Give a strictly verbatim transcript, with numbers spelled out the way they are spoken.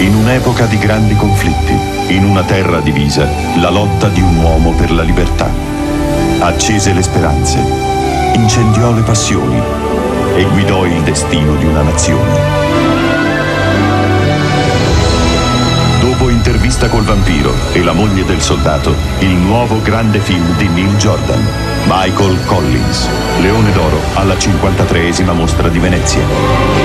In un'epoca di grandi conflitti, in una terra divisa, la lotta di un uomo per la libertà. Accese le speranze, incendiò le passioni e guidò il destino di una nazione. Dopo Intervista col vampiro e La moglie del soldato, il nuovo grande film di Neil Jordan, Michael Collins, Leone d'Oro alla cinquantatreesima Mostra di Venezia.